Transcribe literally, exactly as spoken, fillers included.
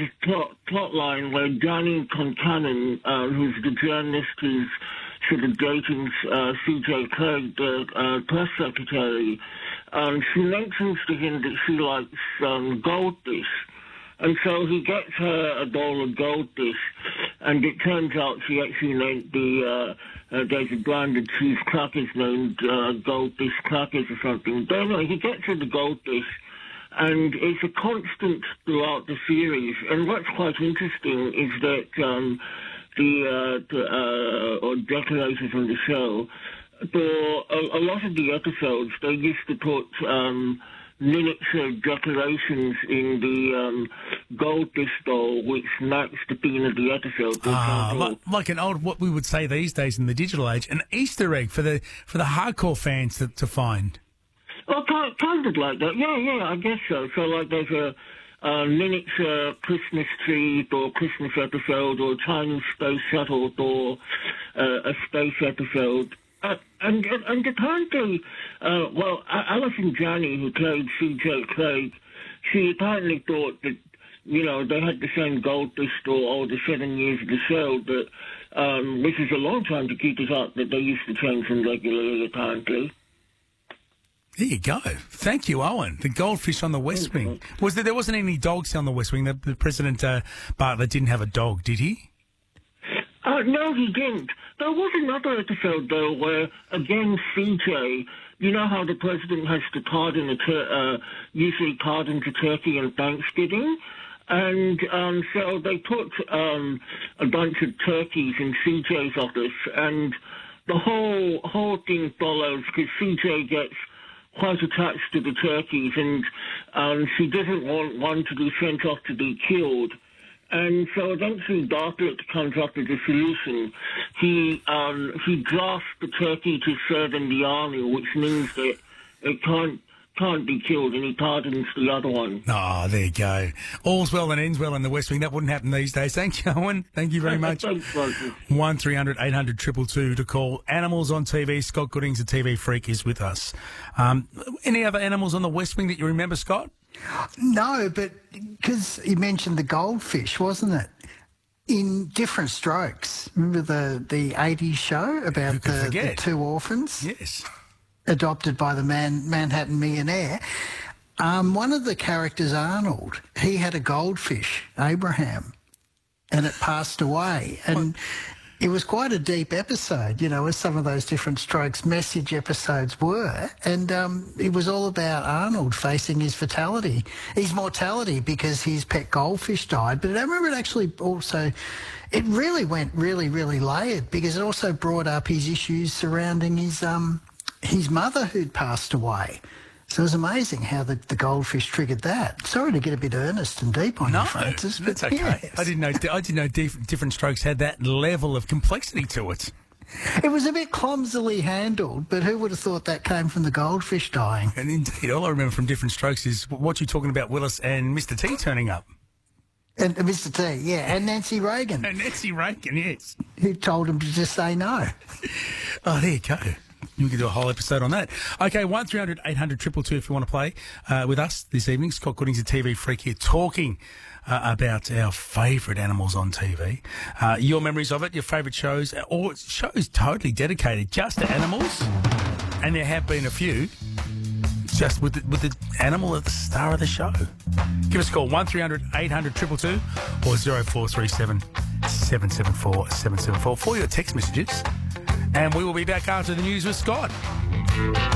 this plot, plot line where Danny Concannon, uh, who's the journalist who's sort of dating uh, C J Craig, the uh, press secretary, um, she mentions to him that she likes um, goldfish. And so he gets her a bowl of goldfish, and it turns out she actually named the, uh, uh, there's a brand of cheese crackers named uh, Goldfish Crackers or something. But anyway, he gets her the goldfish, and it's a constant throughout the series. And what's quite interesting is that um, the, uh, the uh, or decorators on the show, for a, a lot of the episodes, they used to put um, miniature decorations in the um, goldfish bowl, which matched the theme of the episode. Ah, like, like an old, what we would say these days in the digital age, an Easter egg for the for the hardcore fans to, to find. Well, kind, kind of like that. Yeah, yeah, I guess so. So, like, there's a, a miniature Christmas tree for Christmas episode, or a tiny space shuttle for uh, a space episode. Uh, and, and and apparently, uh, well, Alison Janney, who played C J Craig, she apparently thought that, you know, they had the same goldfish for all the seven years of the show, but um, which is a long time to keep it up, that they used to change them regularly, apparently. There you go. Thank you, Owen. The goldfish on the West Wing. Was there? There wasn't any dogs on the West Wing. The, the President uh, Bartlett didn't have a dog, did he? Uh, no, he didn't. There was another episode, though, where, again, C J, you know how the president has to pardon a tur- uh, usually pardons a turkey on Thanksgiving? And um, so they put um, a bunch of turkeys in C J's office, and the whole whole thing follows because C J gets quite attached to the turkeys, and um, she doesn't want one to be sent off to be killed. And so eventually Bartlett comes up with a solution. He um, he drafts the turkey to serve in the army, which means that it can't can't be killed, and he pardons the other one. Oh, there you go. All's well that ends well in the West Wing. That wouldn't happen these days. Thank you, Owen. Thank you very much. Thanks, Roger. one three hundred eight hundred two two two to call. Animals on T V. Scott Goodings, the T V freak, is with us. Um, any other animals on the West Wing that you remember, Scott? No, but because you mentioned the goldfish, wasn't it? In Different Strokes. Remember the, the eighties show about the, the two orphans? Yes. Adopted by the man, Manhattan millionaire. Um, one of the characters, Arnold, he had a goldfish, Abraham, and it passed away. And it was quite a deep episode, you know, as some of those Different Strokes message episodes were. And um, it was all about Arnold facing his fatality, his mortality, because his pet goldfish died. But I remember it actually also, it really went really, really layered, because it also brought up his issues surrounding his um, his mother who'd passed away. So it was amazing how the, the goldfish triggered that. Sorry to get a bit earnest and deep on no, you, Francis. That's but okay. Yes. I didn't know. I didn't know diff- Different Strokes had that level of complexity to it. It was a bit clumsily handled, but who would have thought that came from the goldfish dying? And indeed, all I remember from Different Strokes is what you're talking about, Willis and Mister T turning up. And uh, Mister T, yeah, and Nancy Reagan. And Nancy Reagan, yes. Who told him to just say no. Oh, there you go. We could do a whole episode on that. Okay, one three hundred eight hundred two two two if you want to play uh, with us this evening. Scott Goodings, a T V freak here, talking uh, about our favourite animals on T V. Uh, your memories of it, your favourite shows, or shows totally dedicated just to animals. And there have been a few just with the, with the animal at the star of the show. Give us a call, one three hundred eight hundred two two two or zero four three seven seven seven four seven seven four for your text messages. And we will be back after the news with Scott.